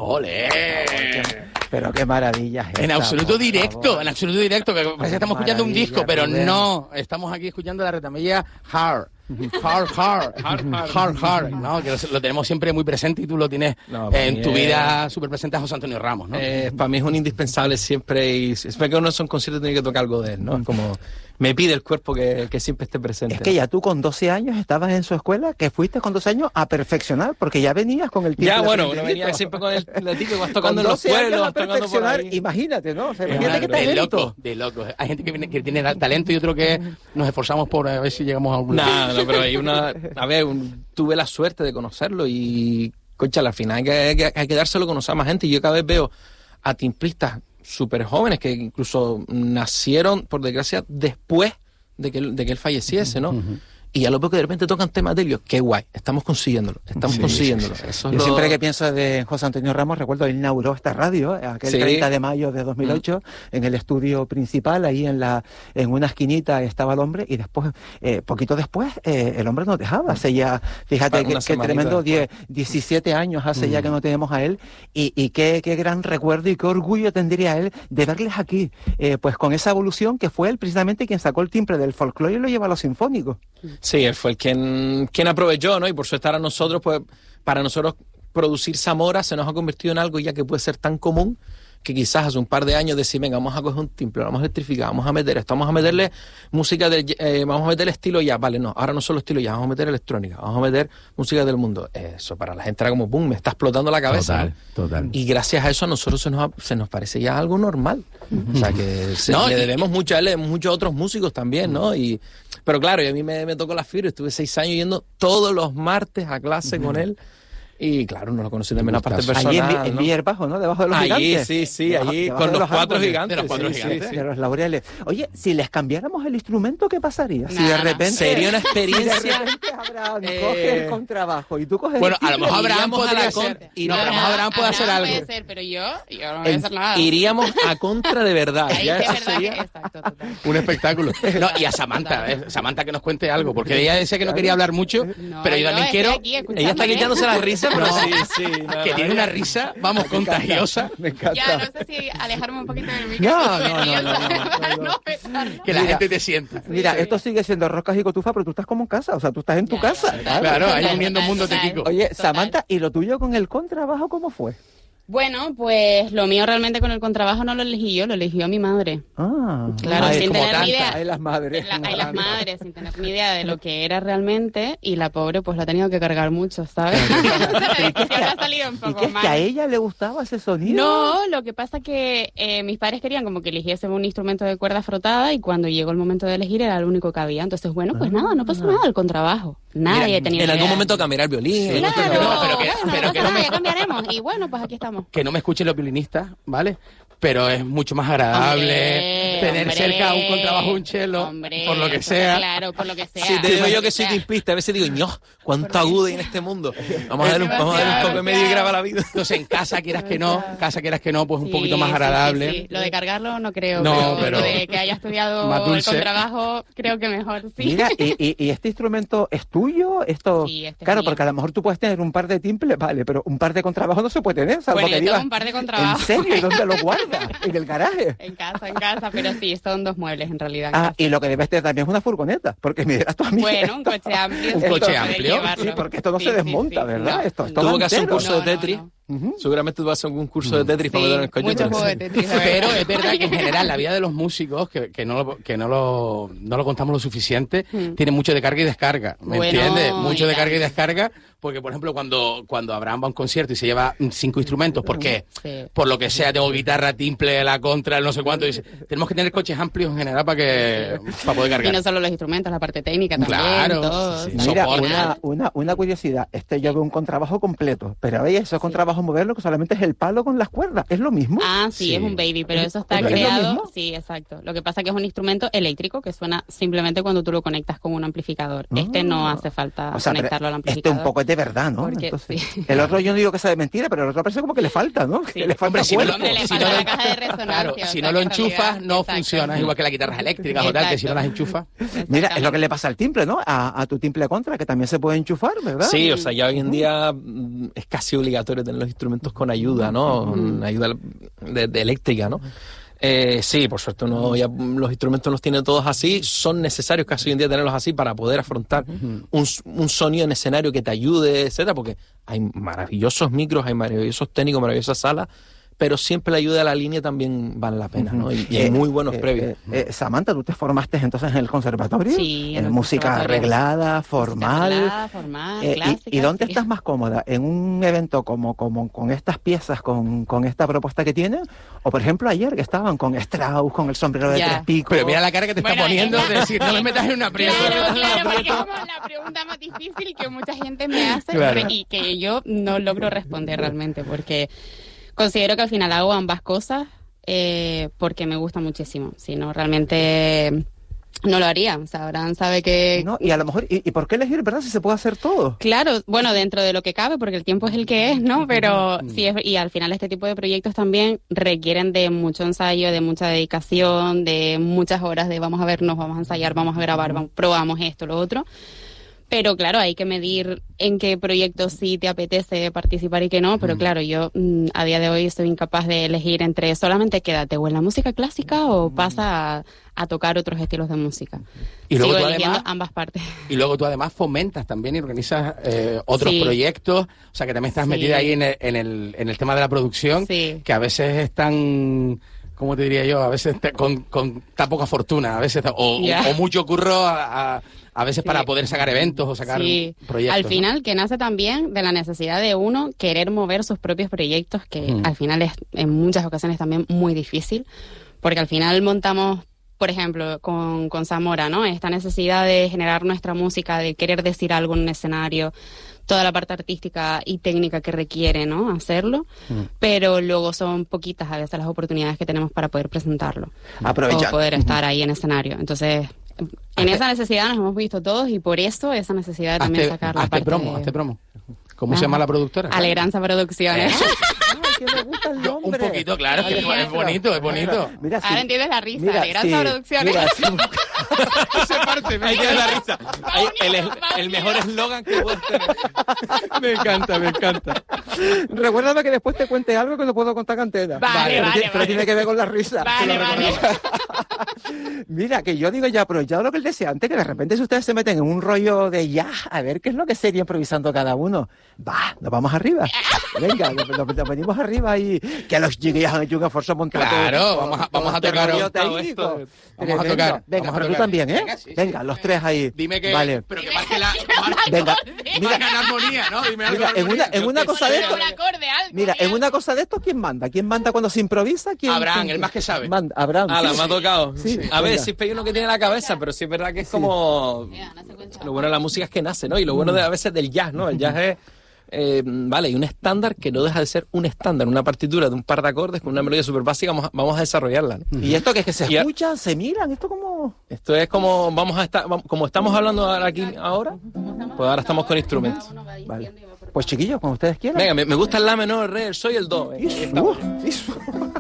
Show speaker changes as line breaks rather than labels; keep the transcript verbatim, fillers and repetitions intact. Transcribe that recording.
¡Ole!
Pero qué maravilla.
En
esta,
absoluto directo, en absoluto directo, que parece que estamos escuchando un disco, pero
Rubén.
no, estamos aquí escuchando la retamilla Hard. Hard, hard, hard, hard, hard, ¿no? Que lo, lo tenemos siempre muy presente y tú lo tienes
No,
eh, en
mí
tu
es-
vida súper presente a José Antonio Ramos, ¿no?
Eh, para mí es un indispensable siempre y siempre que uno es un concierto tiene que tocar algo de él, ¿no? Es como me pide el cuerpo que, que siempre esté presente.
Es que ya tú con doce años estabas en su escuela, que fuiste con doce años a perfeccionar, porque ya venías con el timple.
Ya, bueno, uno
aprendidito.
venía siempre con el latito que vas
Con
tocando en los
doce años
pueblos,
a
vas tocando por
perfeccionar,
ahí.
imagínate, ¿no? O sea,
Es
imagínate
una-
qué
de
talento.
loco, de loco. Hay gente que, viene- que tiene talento y otro que nos esforzamos por a ver si llegamos a algún lado.
Nada, no, pero hay una... A ver, un- tuve la suerte de conocerlo y, concha, al final hay que, hay que, hay que dárselo a conocer a más gente. Y yo cada vez veo a timplistas súper jóvenes que incluso nacieron, por desgracia, después de que, él- de que él falleciese, ¿no? Y a lo poco que de repente tocan temas de ellos, qué guay, estamos consiguiéndolo, estamos
Sí,
consiguiéndolo.
sí, sí, sí.
Eso es
Yo
lo-
siempre que pienso de José Antonio Ramos, recuerdo, él inauguró esta radio, eh, aquel
Sí.
treinta de mayo de dos mil ocho, en el estudio principal, ahí en la en una esquinita estaba el hombre, y después, eh, poquito después, eh, el hombre nos dejaba. Hace ya, fíjate,
Una
que, qué
semanita
tremendo,
después.
diez, diecisiete años hace ya que no tenemos a él, y, y qué, qué gran recuerdo y qué orgullo tendría él de verles aquí, eh, pues con esa evolución que fue él precisamente quien sacó el timbre del folclore y lo lleva a los sinfónicos.
Sí, él fue el quien, quien aprovechó, ¿no? Y por su estar a nosotros, pues, para nosotros producir Zamora se nos ha convertido en algo ya que puede ser tan común que quizás hace un par de años decir, venga, vamos a coger un timple, lo vamos a electrificar, vamos a meter esto, vamos a meterle música de, eh, vamos a meterle estilo ya, vale, no, ahora no solo estilo ya, vamos a meter electrónica, vamos a meter música del mundo. Eso para la gente era como, boom, me está explotando la cabeza.
Total,
¿no?
total.
Y gracias a eso a nosotros se nos, ha- se nos parece ya algo normal. O sea, que se-
No,
le
y-
debemos mucho a él, le debemos mucho a otros músicos también, ¿no? Y, pero claro, y a mí me, me tocó la fibra, estuve seis años yendo todos los martes a clase con él. Y claro, no lo conocí también la parte
Gustazo.
Allí en,
personal.
Vi- en
¿no?
Villarbajo, ¿no? Debajo de los
Allí,
gigantes.
sí, sí,
Debajo-
allí
debajo
con
de
los cuatro
árboles.
gigantes.
De los cuatro
sí, sí,
gigantes.
sí.
De los laureles. Oye, si les cambiáramos el instrumento, ¿qué pasaría? Si
No,
de
no.
repente...
Sería una
si de
experiencia.
repente Abraham
Eh,
coge el contrabajo y tú coges
Bueno,
el
a lo mejor
timbre,
Abraham
iríamos a la
podría
con-
ser.
y
No, pero a lo mejor Abraham puede hacer algo.
puede ser, pero yo, yo no voy a hacer nada.
Iríamos a contra de verdad.
Ahí
ya
de
eso
verdad
sería-
que- exacto, total.
Un espectáculo. No, y a Samantha, eh, Samantha que nos cuente algo, porque ella decía que no quería hablar mucho,
No,
pero yo también
estoy
quiero
aquí escuchando,
Ella está
¿eh?
quitándose la risa, pero
No.
sí, sí. no,
que
no,
tiene
ella-
una risa, vamos, contagiosa,
Me encanta.
Ya, no sé si alejarme un poquito del
No,
micrófono.
no, no, no, no, no.
no pensarlo.
que la
Mira,
gente te sienta.
Mira,
Sí.
esto sigue siendo roscas y cotufa, pero tú estás como en casa, o sea, tú estás en tu
Ya,
casa.
ya,
¿vale?
Claro, ahí
Total,
uniendo
total,
mundo
total.
Kiko.
Oye,
Total.
Samantha, ¿y lo tuyo con el contrabajo cómo fue?
Bueno, pues lo mío realmente con el contrabajo no lo elegí yo, lo eligió mi madre.
Ah,
Claro,
ay,
sin
como
tener ni
tanta,
idea.
ay, las madres.
La- hay las madres sin tener ni idea de lo que era realmente y la pobre pues la ha tenido que cargar mucho, ¿sabes? La decisión ha salido un
¿Y
poco
qué es
mal.
que a ella le gustaba ese sonido?
No, lo que pasa que eh, mis padres querían como que eligiese un instrumento de cuerda frotada y cuando llegó el momento de elegir era el único que había. Entonces, bueno, pues nada, no pasa nada, el contrabajo. Nadie
Mira,
tenía
En algún
idea.
momento cambiará el violín. en algún
Claro,
momento-
No, pero que-
bueno,
pero
no
que
pasa
no
nada,
me-
ya cambiaremos. Y bueno, pues aquí estamos.
Que no me escuchen los violinistas, ¿vale? Pero es mucho más agradable
Hombre,
tener
hombre,
cerca un contrabajo, un cello,
hombre,
por lo que
eso
sea.
está Claro, por lo que sea.
Sí, te digo yo que soy
Sea.
timpista, a veces digo, ño, cuánto agudo hay en este mundo. Vamos a dar un, vamos a dar un poco de medio y graba la vida.
Entonces, en casa, quieras que no, casa, quieras que no, pues un
Sí,
poquito más
sí,
agradable.
sí, sí. Lo de cargarlo no creo,
No,
pero,
pero-
lo de que haya estudiado
Más
el
dulce.
contrabajo creo que mejor, sí.
Mira, y, y- y este instrumento es tuyo? Esto,
Sí, este es
claro,
mío.
porque a lo mejor tú puedes tener un par de timples, vale, pero un par de contrabajos no se puede tener, salvo
Bueno,
que
yo tengo
digas,
un par de
¿en
contrabajos.
serio? ¿Y dónde lo guardas? ¿En el garaje?
En casa, en casa, pero sí, son dos muebles en realidad. en
Ah,
casa.
y lo que debes tener también es una furgoneta, porque mira, tú a mí...
Bueno, un coche amplio.
Un
sí,
coche
puede
amplio.
llevarlo.
Sí, porque esto no
Sí,
se
sí,
desmonta,
sí.
¿verdad?
No.
Esto, esto
Tuvo
va
que hacer un
entero.
curso
No,
de Tetris.
no,
Ujú.
Seguramente tú vas a hacer un curso de Tetris para
Sí,
meterlo en el coche.
mucho juego de Tetris, la
Pero
verdad.
es verdad que en general la vida de los músicos, que, que, no, lo, que no, lo, no lo contamos lo suficiente,
Mm.
tiene mucho de carga y descarga, ¿me
Bueno,
entiendes? Mucho
y
de carga y
tanto.
descarga, porque por ejemplo cuando, cuando Abraham va a un concierto y se lleva mm, cinco instrumentos, ¿por qué?
Sí.
Por lo que sea, tengo guitarra, timple, la contra, el no sé cuánto, y dice, tenemos que tener coches amplios en general para que para poder
Y
cargar.
no solo los instrumentos, la parte técnica también,
Claro,
todo.
sí, sí.
Mira,
soporte.
una, una, una curiosidad, este yo veo un contrabajo completo, pero oye, esos contrabajos modernos que solamente es el palo con las cuerdas, ¿es lo mismo?
Ah, sí,
Sí.
es un baby, pero eso está
¿Es lo
creado.
mismo?
Sí, exacto. Lo que pasa es que es un instrumento eléctrico que suena simplemente cuando tú lo conectas con un amplificador. Este no hace falta
O sea, pero
conectarlo al
este
amplificador.
un poco es de verdad, ¿no?
Porque-
Entonces,
sí.
el otro yo no digo que sea de mentira, pero el otro parece como que le falta, ¿no?
Sí.
Que le falta
Hombre, si no lo-
cuerpo.
Hombre, le
si
falta
no lo-
la caja de resonancia.
Claro,
o
si
sea,
no lo
que en
enchufas,
realidad-
no
exacto.
funciona, es igual que las guitarras eléctricas o tal, que si no las enchufas.
Mira, es lo que le pasa al timple, ¿no? A, a tu timple contra, que también se puede enchufar, ¿verdad?
Sí, o sea, ya hoy en día mm, es casi obligatorio tenerlo los instrumentos con ayuda, ¿no? Con ayuda de, de eléctrica, ¿no? Eh, sí, por suerte uno ya los instrumentos los tiene todos así, son necesarios casi hoy en día tenerlos así para poder afrontar un, un sonido en escenario que te ayude, etcétera, porque hay maravillosos micros, hay maravillosos técnicos, maravillosas salas, pero siempre la ayuda de la línea también vale la pena, ¿no? Y, y hay
Eh,
muy buenos
eh,
previos.
eh, eh, Samantha, ¿tú te formaste entonces en el conservatorio?
Sí,
en
el
música
conservatorio.
arreglada, formal.
Música arreglada, formal,
Eh,
clásica,
y, ¿Y dónde
sí.
estás más cómoda? ¿En un evento como, como con estas piezas, con, con esta propuesta que tienen? O, por ejemplo, ayer que estaban con Strauss, con el sombrero de
Ya.
tres picos.
Pero mira la cara que te está
Bueno,
poniendo
ella-
de decir, no me metas en una aprieto.
Claro, claro, porque es como la pregunta más difícil que mucha gente me hace
Claro.
y que yo no logro responder realmente, porque considero que al final hago ambas cosas eh, porque me gusta muchísimo. Si no, realmente no lo haría. O sea, Abraham sabe que...
¿No? Y a lo mejor, ¿y, y por qué elegir, verdad? Si se puede hacer todo.
Claro, bueno, dentro de lo que cabe, porque el tiempo es el que es, ¿no? Pero sí, es, y al final este tipo de proyectos también requieren de mucho ensayo, de mucha dedicación, de muchas horas de vamos a vernos, vamos a ensayar, vamos a grabar, vamos, probamos esto, lo otro. Pero claro, hay que medir en qué proyectos sí te apetece participar y qué no. Pero claro, yo mm, a día de hoy estoy incapaz de elegir entre solamente quédate o en la música clásica o pasa a, a tocar otros estilos de música.
Y luego
Sigo
tú
eligiendo
además-
ambas partes.
Y luego tú además fomentas también y organizas eh, otros
Sí.
proyectos, o sea que también estás
Sí.
metida ahí en el, en, el, en el tema de la producción,
Sí.
que a veces es tan, ¿cómo te diría yo? A veces te- con, con tan poca fortuna, a veces, o,
Ya.
o, o mucho curro a, a, a veces
Sí.
para poder sacar eventos o sacar
Sí.
proyectos.
Al
¿no?
final, que nace también de la necesidad de uno querer mover sus propios proyectos, que
Mm.
al final es en muchas ocasiones también muy difícil, porque al final montamos, por ejemplo, con, con Zamora, ¿no? Esta necesidad de generar nuestra música, de querer decir algo en un escenario, toda la parte artística y técnica que requiere, ¿no? Hacerlo,
Mm.
pero luego son poquitas a veces las oportunidades que tenemos para poder presentarlo
Aprovecha.
o poder estar ahí en escenario. Entonces, en esa necesidad nos hemos visto todos y por eso esa necesidad de también
Hazte,
sacar la
hazte
parte
promo,
de-
hazte promo. ¿Cómo se
Ajá.
llama la productora?
Alegranza Producciones.
Ay, que me gusta el
Yo, un
nombre.
poquito, claro, es que es
Alegranza.
bonito, es bonito.
Mira, sí.
Ahora entiendes la risa.
Mira,
Alegranza
sí,
Producciones.
mira, sí.
Se parte, me
Ahí tiene la
encanta.
risa. Ahí, el, el, el mejor eslogan que puedes tener.
Me encanta, me encanta.
Recuérdame que después te cuente algo que lo puedo contar en antena.
Vale,
pero,
vale,
tiene- pero
vale.
tiene que ver con la risa.
Vale,
Te lo
vale.
reconozco. Mira, que yo digo ya, aprovechado lo que él decía antes, que de repente si ustedes se meten en un rollo de ya, a ver qué es lo que sería improvisando cada uno. Va, nos vamos arriba. Venga, nos, nos- nos venimos arriba y que los chiquillos han hecho un esfuerzo montado.
Claro, vamos a- vamos a
este
tocar
rollo
esto,
técnico.
vamos a
Tremendo.
tocar,
Venga,
vamos a
pero tú
tocar.
también, ¿eh?
Venga, sí, sí.
Venga, los tres ahí.
Dime que,
Vale.
pero que marque la,
Venga,
mira,
mira,
en armonía, ¿no? Dime algo
Mira,
en
en una-
armonía.
en
Yo
una
qué
cosa
sé.
de esto-
Un acorde alto.
mira, en
bien.
una cosa de esto, ¿quién manda? ¿Quién manda cuando se improvisa? ¿Quién,
Abraham,
quién-
el más que sabe.
Manda, Abraham.
Ah, la
sí.
me ha tocado.
Sí,
a ver,
venga.
siempre hay uno que tiene la cabeza, pero sí es verdad que es como...
Ya, no se cuenta.
Lo bueno de la música es que nace, ¿no? Y lo bueno de, a veces del jazz, ¿no? El jazz es... eh, vale, y un estándar que no deja de ser un estándar, una partitura de un par de acordes con una melodía súper básica, vamos a, vamos a desarrollarla, ¿no?
Y esto que es que se
Y a-
escuchan, se miran, esto como...
Esto es como vamos a estar, vam- como estamos hablando ahora aquí ahora, pues ahora estamos con instrumentos.
Uno va
Vale.
diciendo y va por-
Pues chiquillos, cuando ustedes quieran.
Venga, me, me gusta el la menor, el re, el sol y el do.
Isso, isso.